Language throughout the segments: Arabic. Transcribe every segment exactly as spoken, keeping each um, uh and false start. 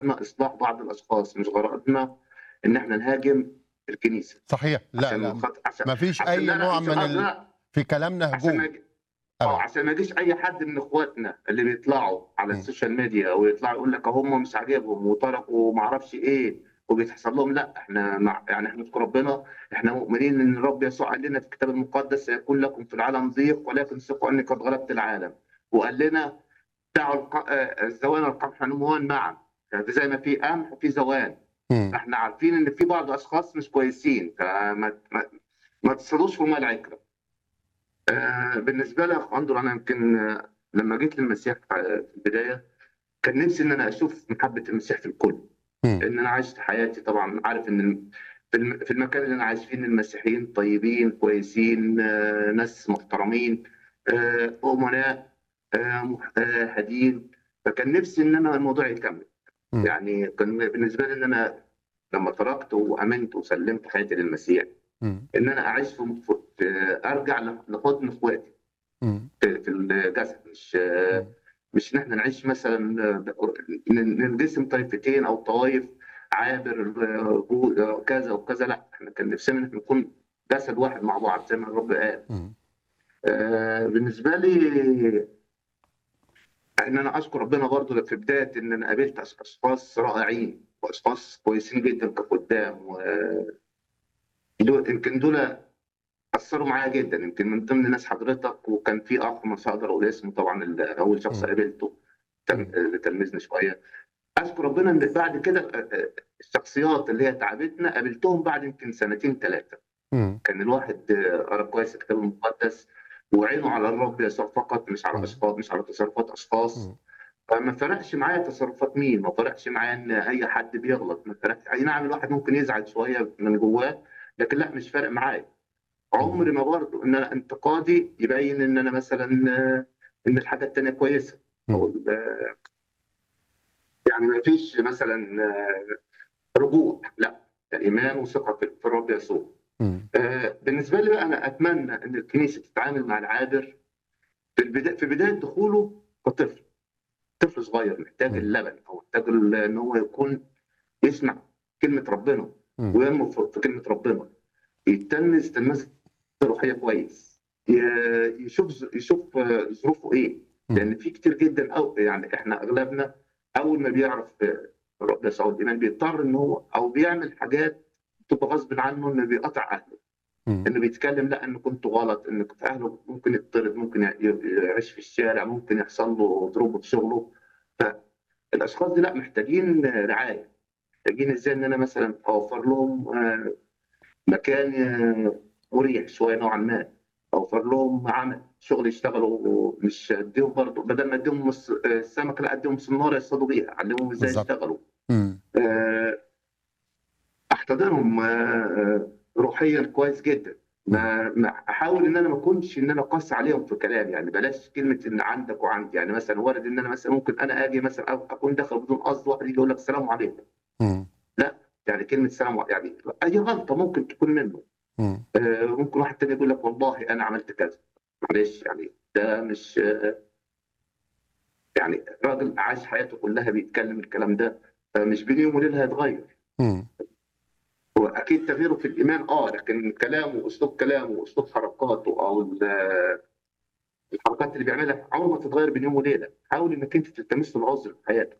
إصلاح بعض الأشخاص، مش غرضنا إن إحنا نهاجم الكنيسة. صحيح، لا، عشان لا، خاطر عشان ما فيش عشان أي لا، لأ، نوع مش من الغرض ال لأ، في كلامنا عشان ما هجوم يج آه، أبدًا. عشان ما يجيش أي حد من إخواتنا اللي بيطلعوا على إمم. السوشيال ميديا ويطلعوا يقول لك هم مش عاجبهم وتركوا ما أعرفش إيه وبيتحصل لهم، لأ، إحنا مع يعني إحنا نشكر ربنا، إحنا مؤمنين إن الرب يسوع قال لنا في الكتاب المقدس: "سيكون لكم في العالم ضيق ولكن ثقوا إني قد غلبت العالم." وقال لنا: "دعوا الق آآ الزوان والقمح ينموان معًا." يعني زي ما في قمح في زوان. إمم. إحنا عارفين إن في بعض الأشخاص مش كويسين، فما ما ما تصيدوش في ميه العكرة. آآ بالنسبة لي يا أخ أندرو، أنا يمكن آه، لمّا جيت للمسيح في البداية، كان نفسي إن أنا أشوف محبة المسيح في الكل. إمم. لإن أنا عِشت حياتي طبعًا عارف إن الم في الم في المكان اللي أنا عايش فيه إن المسيحيين طيبين، كويسين، آه، ناس محترمين، آآ أمناء، آآ مح آآ هاديين. فكان نفسي إن أنا الموضوع يكمّل. إمم. يعني كان بالنسبة لي إن أنا لمّا تركت وآمنت وسلِّمت حياتي للمسيح، إمم. إن أنا أعيش في م في أرجع ل لحضن إخواتي. إمم. في في الجسد، مش إمم. مش إن إحنا نعيش مثلًا ن ننقسم طائفتين أو طوايف عابر جو كذا وكذا، لأ، إحنا كان نفسنا إن إحنا نكون جسد واحد مع بعض زي ما الرب قال. إمم. آآ بالنسبة لي إن أنا أشكر ربنا برضه في بداية إن أنا قابلت أش أشخاص رائعين وأشخاص كويسين جدًا كخُدام، و دول يمكن دول أثّروا معايا جدًا. يمكن من ضمن ناس حضرتك، وكان في أخ مش هاقدر أقول اسمه طبعًا، ال أول شخص إمم. قابلته تل إمم. اللي تلمذني شوية. أشكر ربنا إن بعد كده آآ آآ الشخصيات اللي هي تعبتنا قابلتهم بعد يمكن سنتين ثلاثة. إمم. كان الواحد آه، قرا كويس الكتاب المقدس وعينه على الرب يسوع فقط، مش على إمم. أشخاص، مش على تصرفات أشخاص. إمم. فما فرقش معايا تصرفات مين، ما فرقش معايا إن أي حد بيغلط، ما فرقش. أي نعم الواحد ممكن يزعل شوية من جواه، لكن لأ، مش فارق معايا. إمم. عمري ما برضه إن أنا انتقادي يبين إن أنا مثلًا آه، إن الحاجة التانية كويسة، أو إمم. ال يعني ما فيش مثلًا آه، رجوع، لأ، إيمان وثقة في في الرب يسوع. إمم. آآ بالنسبة لي بقى، أنا أتمنى إن الكنيسة تتعامل مع العابر في البدا في بداية دخوله كطفل، طفل صغير محتاج إمم. اللبن، أو محتاج ال إن هو يكون يسمع كلمة ربنا إمم. وينمو في في كلمة ربنا، يتلمذ تلمذة روحية كويس، ي يشوف ظ يشوف آه، ظروفه إيه. إمم. لأن في كتير جدًا، أو يعني إحنا أغلبنا أول ما بيعرف آه، الرب يسوع والإيمان بيضطر إن هو أو بيعمل حاجات بتبقى غصبٍ عنه، إنه بيقاطع أهله، إمم. إنه بيتكلم لأ، إن كنتم غلط، إن في أهله ممكن يتطرد، ممكن ي يعيش في الشارع، ممكن يحصل له drop في شغله. فالأشخاص دي لأ، محتاجين رعاية، محتاجين إزاي إن أنا مثلًا أوفّر لهم آآ مكان آه، مريح شوية نوعًا ما، أوفّر لهم عمل، شغل يشتغلوا، مش أدّيهم برضه بدل ما أدّيهم الس السمكة، لأ، أدّيهم صنارة يصطادوا بيها، أعلّمهم إزاي بالضبط. يشتغلوا. إمم. آآ أحتضنهم آآ روحيًا كويس جدًا. إمم. ما ما أحاول إن أنا ما أكونش إن أنا قاسي عليهم في كلامي، يعني بلاش كلمة إن عندك وعندي. يعني مثلًا وارد إن أنا مثلًا ممكن أنا آجي مثلًا أو أكون داخل بدون قصد، واحد ييجي يقول لك السلام عليكم. إمم. لأ، يعني كلمة سلام ع يعني أي غلطة ممكن تكون منّه. إمم. آآ ممكن واحد تاني يقول لك والله أنا عملت كذا. معلش يعني ده مش يعني راجل عاش حياته كلّها بيتكلم الكلام ده، فمش بين يوم وليلة هيتغيّر. إمم. هو أكيد تغييره في الإيمان آه، لكن كلامه، أسلوب كلامه وأسلوب حركاته، أو ال الحركات اللي بيعملها عمره ما تتغيّر بين يوم وليلة. حاول إنّك أنت تلتمس له العذر في حياته،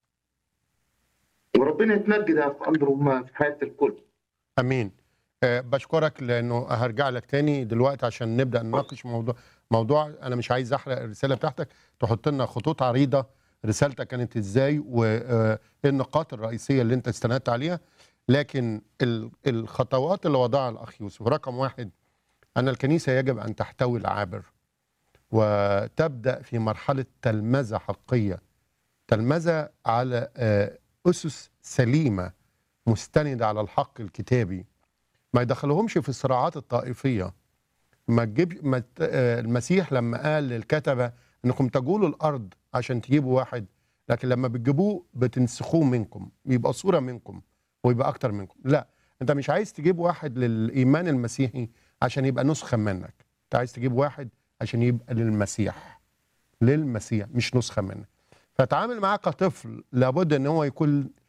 وربنا يتمجد يا أخ أندرو م في حياة الكل. أمين. آآ باشكرك لإنه هارجع لك تاني دلوقتي عشان نبدأ اتفضل. نناقش موضوع موضوع أنا مش عايز أحرق الرسالة بتاعتك، تحط لنا خطوط عريضة رسالتك كانت إزاي، وآآ إيه النقاط الرئيسية اللي أنت استندت عليها، لكن ال الخطوات اللي وضعها الأخ يوسف، رقم واحد أن الكنيسة يجب أن تحتوي العابر، وتبدأ في مرحلة تلمذة حقيقية، تلمذة على آآ أُسس سليمة مستندة على الحق الكتابي. ما يدخلهمش في الصراعات الطائفية. ما تجيب ما ت... آه، المسيح لما قال للكتبة انكم تجولوا الارض عشان تجيبوا واحد، لكن لما بتجيبوه بتنسخوه منكم، يبقى صورة منكم ويبقى اكتر منكم. لا، انت مش عايز تجيب واحد للايمان المسيحي عشان يبقى نسخة منك، انت عايز تجيب واحد عشان يبقى للمسيح، للمسيح مش نسخة منك. فتعامل معاه كطفل، لابد ان هو يكون